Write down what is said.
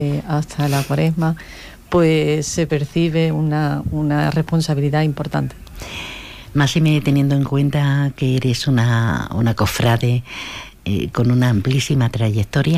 hasta la Cuaresma, pues se percibe una responsabilidad importante. Máxime teniendo en cuenta que eres una cofrade con una amplísima trayectoria.